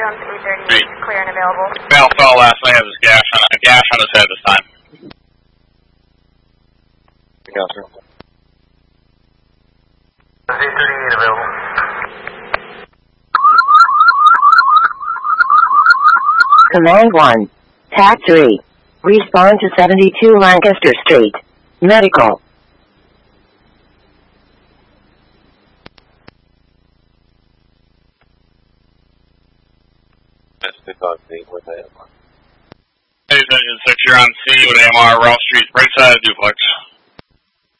on 838, clear and available. Male fell last night has a gash on his head this time. Gotcha. 838 available. Command 1. TAC 3. Respond to 72 Lancaster Street. Medical. That's 258 with AMR. Ladies, Engine 6, you're on C with AMR, Ross Street, right side of duplex.